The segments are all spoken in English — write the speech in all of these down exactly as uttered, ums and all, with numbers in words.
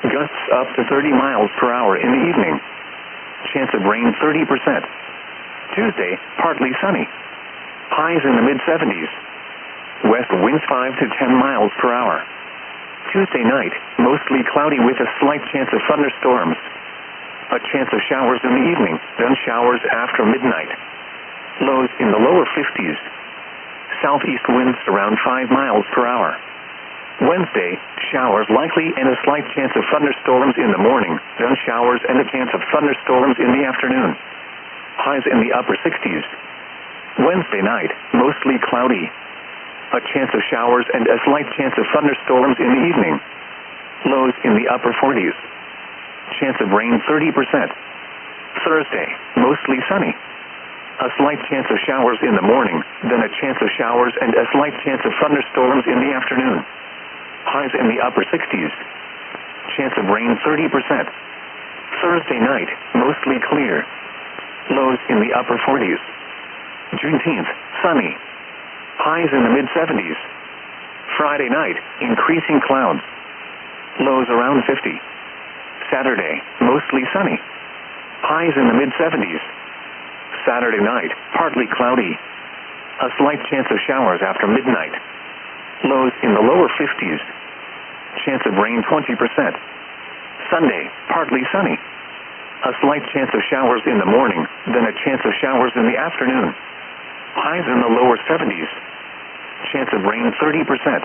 gusts up to thirty miles per hour in the evening. Chance of rain thirty percent. Tuesday, partly sunny. Highs in the mid seventies. West winds five to ten miles per hour. Tuesday night, mostly cloudy with a slight chance of thunderstorms. A chance of showers in the evening, then showers after midnight. Lows in the lower fifties. Southeast winds around five miles per hour. Wednesday, showers likely and a slight chance of thunderstorms in the morning, then showers and a chance of thunderstorms in the afternoon. Highs in the upper sixties. Wednesday night, mostly cloudy. A chance of showers and a slight chance of thunderstorms in the evening. Lows in the upper forties. Chance of rain thirty percent. Thursday, mostly sunny. A slight chance of showers in the morning, then a chance of showers and a slight chance of thunderstorms in the afternoon. Highs in the upper sixties. Chance of rain thirty percent. Thursday night, mostly clear. Lows in the upper forties. Juneteenth, sunny. Highs in the mid seventies. Friday night, increasing clouds. Lows around fifty. Saturday, mostly sunny. Highs in the mid seventies. Saturday night, partly cloudy. A slight chance of showers after midnight. Lows in the lower fifties. Chance of rain twenty percent. Sunday, partly sunny. A slight chance of showers in the morning, then a chance of showers in the afternoon. Highs in the lower seventies. Chance of rain thirty percent.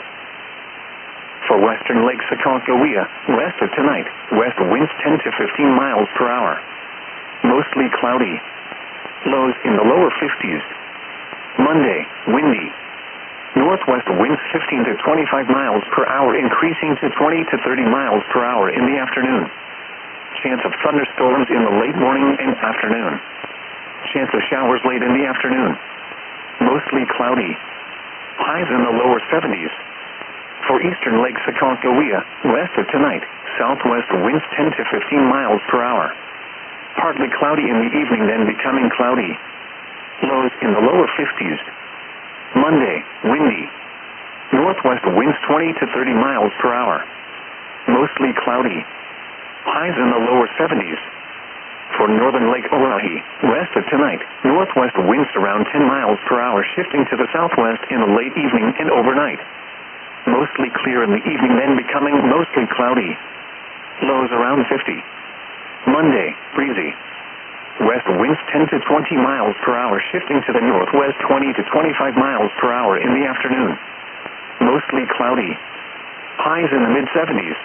For western Lake Aconcagua, west of tonight, west winds ten to fifteen miles per hour. Mostly cloudy. Lows in the lower fifties. Monday, windy. Northwest winds fifteen to twenty-five miles per hour, increasing to twenty to thirty miles per hour in the afternoon. Chance of thunderstorms in the late morning and afternoon. Chance of showers late in the afternoon. Mostly cloudy. Highs in the lower seventies. For eastern Lake Aconcagua, west of tonight, southwest winds ten to fifteen miles per hour. Partly cloudy in the evening, then becoming cloudy. Lows in the lower fifties. Monday, windy. Northwest winds twenty to thirty miles per hour. Mostly cloudy. Highs in the lower seventies. For northern Lake Oahe, west of tonight, northwest winds around ten miles per hour, shifting to the southwest in the late evening and overnight. Mostly clear in the evening, then becoming mostly cloudy. Lows around fifty. Monday, breezy. West winds ten to twenty miles per hour, shifting to the northwest twenty to twenty-five miles per hour in the afternoon. Mostly cloudy. Highs in the mid seventies.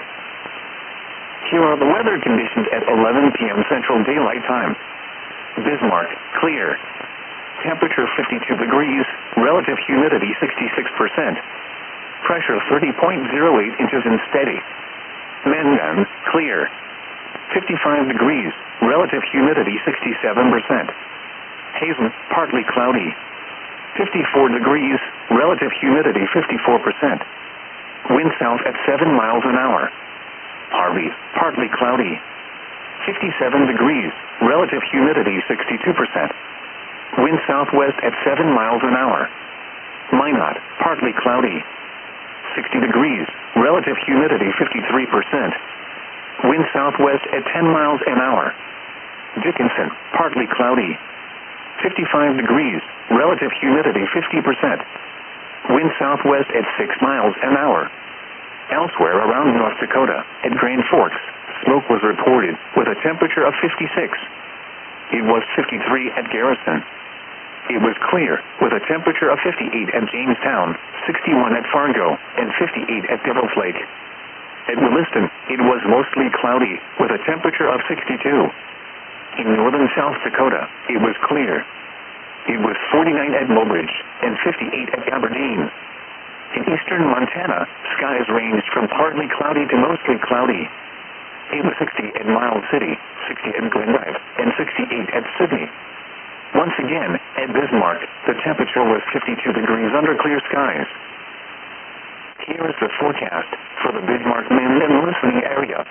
Here are the weather conditions at eleven p m Central Daylight Time. Bismarck, clear. Temperature fifty-two degrees, relative humidity sixty-six percent. Pressure thirty point zero eight inches and steady. Mangan, clear. fifty-five degrees, relative humidity sixty-seven percent. Hazen, partly cloudy. fifty-four degrees, relative humidity fifty-four percent. Wind south at seven miles an hour. Harvey, partly cloudy. fifty-seven degrees, relative humidity sixty-two percent. Wind southwest at seven miles an hour. Minot, partly cloudy. sixty degrees, relative humidity fifty-three percent. Wind southwest at ten miles an hour. Dickinson, partly cloudy. fifty-five degrees, relative humidity fifty percent. Wind southwest at six miles an hour. Elsewhere around North Dakota, at Grand Forks, smoke was reported with a temperature of fifty-six. It was fifty-three at Garrison. It was clear with a temperature of fifty-eight at Jamestown, sixty-one at Fargo, and fifty-eight at Devil's Lake. At Williston, it was mostly cloudy with a temperature of sixty-two. In northern South Dakota, it was clear. It was forty-nine at Mobridge and fifty-eight at Aberdeen. In eastern Montana, skies ranged from partly cloudy to mostly cloudy. It was sixty at Miles City, sixty at Glendive, and sixty-eight at Sydney. Once again, at Bismarck, the temperature was fifty-two degrees under clear skies. Here is the forecast for the Bismarck, Minden, and listening area